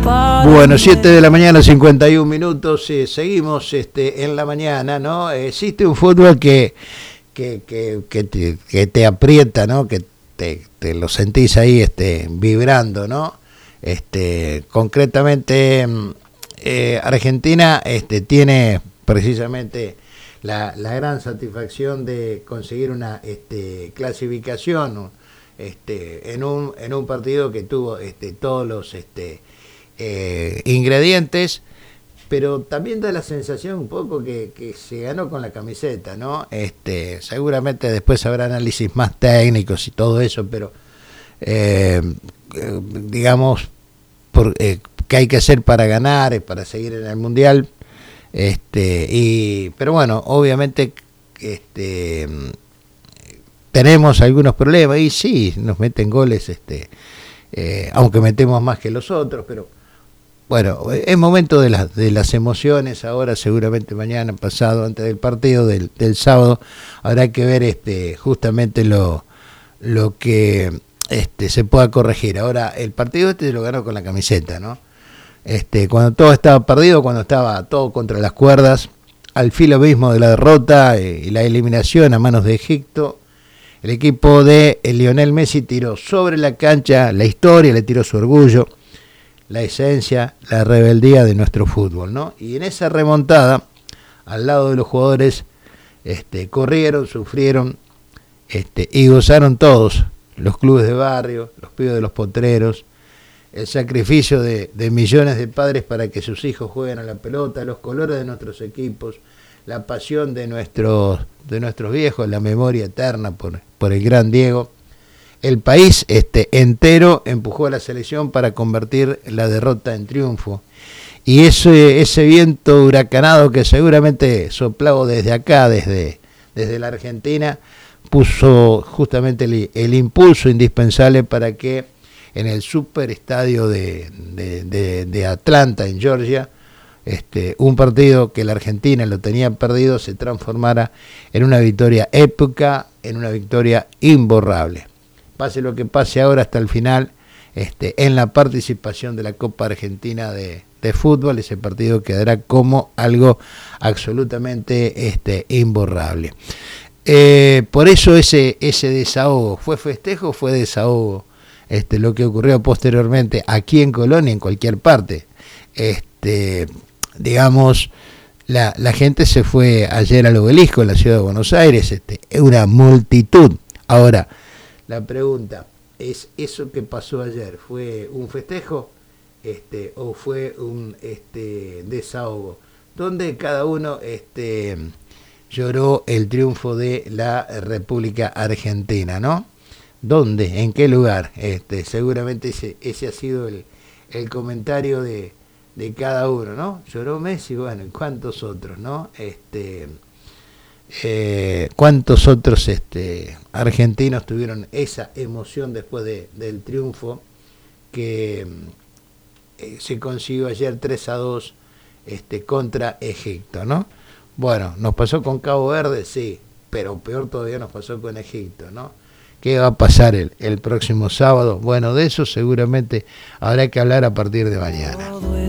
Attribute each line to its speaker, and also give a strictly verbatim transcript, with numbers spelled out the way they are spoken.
Speaker 1: Bueno, siete de la mañana, cincuenta y un minutos, eh, seguimos este, en la mañana, ¿no? Existe un fútbol que, que, que, que, te, que te aprieta, ¿no? Que te, te lo sentís ahí este, vibrando, ¿no? Este, concretamente, eh, Argentina este, tiene precisamente la, la gran satisfacción de conseguir una este, clasificación este, en, un, en un partido que tuvo este, todos los... Este, Eh, ingredientes, pero también da la sensación un poco que, que se ganó con la camiseta, ¿no? Este, seguramente después habrá análisis más técnicos y todo eso, pero eh, eh, digamos por, eh, qué hay que hacer para ganar, para seguir en el mundial, este, y pero bueno, obviamente este, tenemos algunos problemas y sí, nos meten goles, este, eh, aunque metemos más que los otros, pero bueno, es momento de, la, de las emociones. Ahora seguramente mañana, pasado, antes del partido del, del sábado, habrá que ver este justamente lo, lo que este, se pueda corregir. Ahora, el partido este lo ganó con la camiseta, ¿no? Este, cuando todo estaba perdido, cuando estaba todo contra las cuerdas, al filo mismo de la derrota eh, y la eliminación a manos de Egipto, el equipo de Lionel Messi tiró sobre la cancha la historia, le tiró su orgullo, la esencia, la rebeldía de nuestro fútbol, ¿no? Y en esa remontada, al lado de los jugadores, este, corrieron, sufrieron, este, y gozaron todos, los clubes de barrio, los pibes de los potreros, el sacrificio de, de millones de padres para que sus hijos jueguen a la pelota, los colores de nuestros equipos, la pasión de nuestros, de nuestros viejos, la memoria eterna por, por el gran Diego. El país este, entero empujó a la selección para convertir la derrota en triunfo. Y ese, ese viento huracanado que seguramente soplaba desde acá, desde, desde la Argentina, puso justamente el, el impulso indispensable para que en el superestadio de, de, de, de Atlanta, en Georgia, este, un partido que la Argentina lo tenía perdido se transformara en una victoria épica, en una victoria imborrable. Pase lo que pase ahora hasta el final, este, en la participación de la Copa Argentina de, de Fútbol, ese partido quedará como algo absolutamente este, imborrable. Eh, por eso ese, ese desahogo, ¿fue festejo o fue desahogo? Este, lo que ocurrió posteriormente aquí en Colón y en cualquier parte. Este, digamos, la, la gente se fue ayer al Obelisco, en la ciudad de Buenos Aires, este, una multitud. Ahora, la pregunta es, ¿eso que pasó ayer fue un festejo este, o fue un este, desahogo? ¿Dónde cada uno este, lloró el triunfo de la República Argentina, ¿no? ¿Dónde? ¿En qué lugar? Este, seguramente ese, ese ha sido el, el comentario de, de cada uno, ¿no? Lloró Messi, bueno, ¿y cuántos otros, no? Este... Eh, cuántos otros este, argentinos tuvieron esa emoción después de, del triunfo que eh, se consiguió ayer tres a dos este, contra Egipto, ¿no? Bueno, nos pasó con Cabo Verde, sí, pero peor todavía nos pasó con Egipto, ¿no? ¿Qué va a pasar el, el próximo sábado? Bueno, de eso seguramente habrá que hablar a partir de mañana.